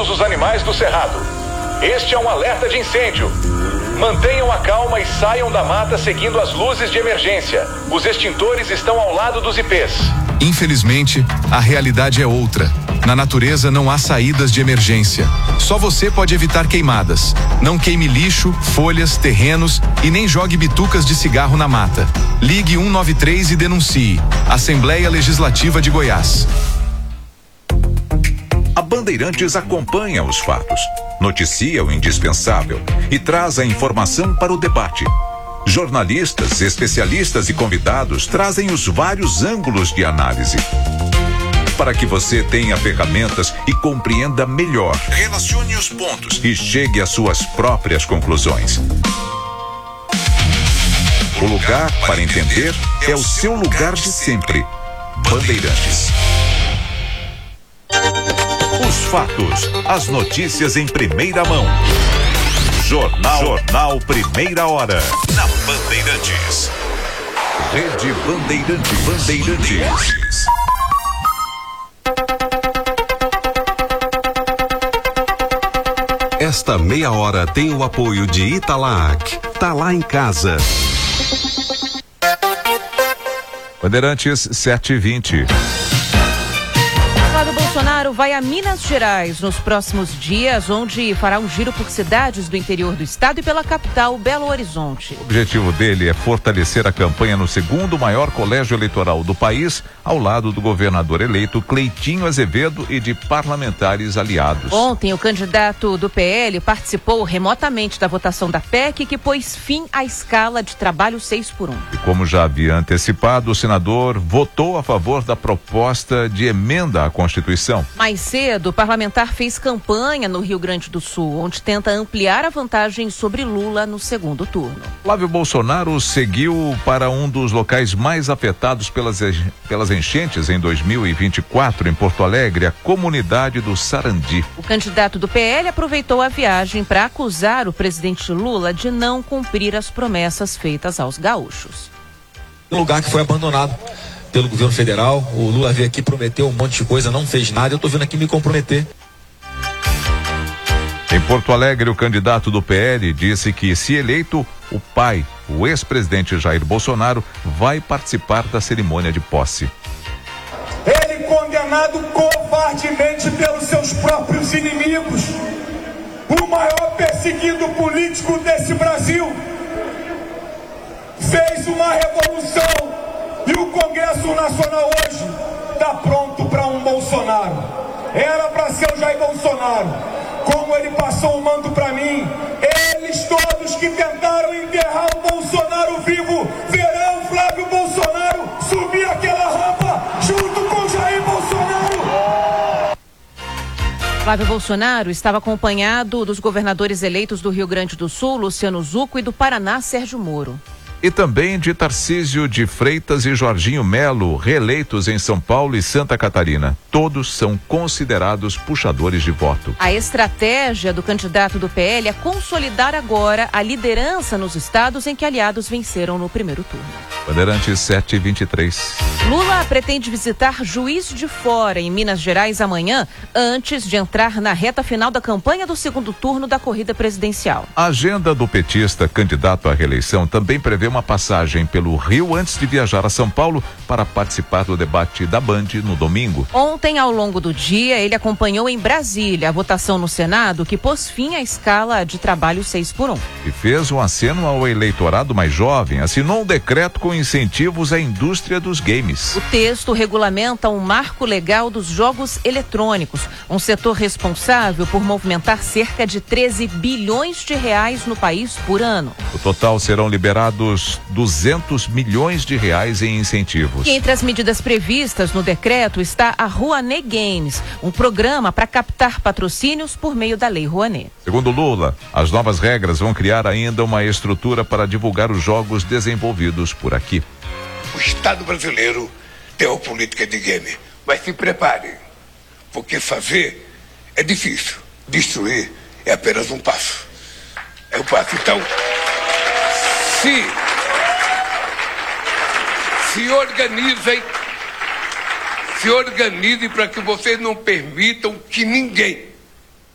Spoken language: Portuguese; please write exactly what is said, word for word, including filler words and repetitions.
todos os animais do cerrado. Este é um alerta de incêndio. Mantenham a calma e saiam da mata seguindo as luzes de emergência. Os extintores estão ao lado dos ipês. Infelizmente, a realidade é outra. Na natureza não há saídas de emergência. Só você pode evitar queimadas. Não queime lixo, folhas, terrenos e nem jogue bitucas de cigarro na mata. Ligue cento e noventa e três e denuncie. Assembleia Legislativa de Goiás. A Bandeirantes acompanha os fatos, noticia o indispensável e traz a informação para o debate. Jornalistas, especialistas e convidados trazem os vários ângulos de análise, para que você tenha ferramentas e compreenda melhor. Relacione os pontos e chegue às suas próprias conclusões. O lugar para entender é o seu lugar de sempre. Bandeirantes. Os fatos, as notícias em primeira mão. Jornal, Jornal Primeira Hora. Na Bandeirantes. Rede Bandeirantes. Bandeirantes. Esta meia hora tem o apoio de Italac. Tá lá em casa. Bandeirantes sete e vinte. Flávio Bolsonaro vai a Minas Gerais nos próximos dias, onde fará um giro por cidades do interior do estado e pela capital, Belo Horizonte. O objetivo dele é fortalecer a campanha no segundo maior colégio eleitoral do país, ao lado do governador eleito Cleitinho Azevedo e de parlamentares aliados. Ontem, o candidato do P L participou remotamente da votação da P E C, que pôs fim à escala de trabalho seis por um. E como já havia antecipado, o senador votou a favor da proposta de emenda à Constituição. Mais cedo, o parlamentar fez campanha no Rio Grande do Sul, onde tenta ampliar a vantagem sobre Lula no segundo turno. Flávio Bolsonaro seguiu para um dos locais mais afetados pelas, pelas enchentes em dois mil e vinte e quatro, em Porto Alegre, a comunidade do Sarandi. O candidato do P L aproveitou a viagem para acusar o presidente Lula de não cumprir as promessas feitas aos gaúchos. Um lugar que foi abandonado pelo governo federal, o Lula veio aqui, prometeu um monte de coisa, não fez nada, eu tô vindo aqui me comprometer. Em Porto Alegre, o candidato do P L disse que, se eleito, o pai, o ex-presidente Jair Bolsonaro, vai participar da cerimônia de posse. Ele condenado covardemente pelos seus próprios inimigos, o maior perseguido político desse Brasil, fez uma revolução. E o Congresso Nacional hoje está pronto para um Bolsonaro. Era para ser o Jair Bolsonaro. Como ele passou o manto para mim, eles todos que tentaram enterrar o Bolsonaro vivo, verão Flávio Bolsonaro subir aquela rampa junto com Jair Bolsonaro. Flávio Bolsonaro estava acompanhado dos governadores eleitos do Rio Grande do Sul, Luciano Zucco, e do Paraná, Sérgio Moro. E também de Tarcísio de Freitas e Jorginho Melo, reeleitos em São Paulo e Santa Catarina. Todos são considerados puxadores de voto. A estratégia do candidato do P L é consolidar agora a liderança nos estados em que aliados venceram no primeiro turno. Bandeirantes sete e vinte e três. Lula pretende visitar Juiz de Fora, em Minas Gerais, amanhã, antes de entrar na reta final da campanha do segundo turno da corrida presidencial. A agenda do petista, candidato à reeleição, também prevê uma passagem pelo Rio antes de viajar a São Paulo para participar do debate da Band no domingo. Ontem, ao longo do dia, ele acompanhou em Brasília a votação no Senado que pôs fim à escala de trabalho seis por um. E fez um aceno ao eleitorado mais jovem, assinou um decreto com incentivos à indústria dos games. O texto regulamenta um marco legal dos jogos eletrônicos, um setor responsável por movimentar cerca de treze bilhões de reais no país por ano. O total serão liberados duzentos milhões de reais em incentivos. E entre as medidas previstas no decreto está a Rouanet Games, um programa para captar patrocínios por meio da Lei Rouanet. Segundo Lula, as novas regras vão criar ainda uma estrutura para divulgar os jogos desenvolvidos por aqui. O Estado brasileiro tem uma política de game, mas se prepare, porque fazer é difícil, destruir é apenas um passo. É um passo. Então, se se organizem, se organizem para que vocês não permitam que ninguém